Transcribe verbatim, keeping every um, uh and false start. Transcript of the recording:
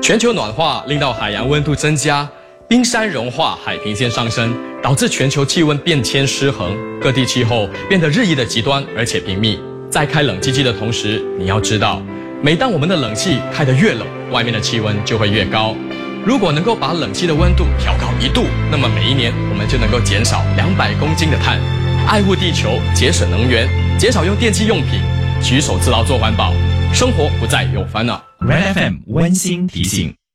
全球暖化令到海洋温度增加，冰山融化，海平线上升，导致全球气温变迁失衡，各地气候变得日益的极端而且频密。在开冷气机的同时，你要知道，每当我们的冷气开得越冷，外面的气温就会越高。如果能够把冷气的温度调高一度，那么每一年我们就能够减少两百公斤的碳。爱护地球，节省能源，减少用电器用品，举手自劳做环保，生活不再有烦恼。 Red F M 温馨提醒。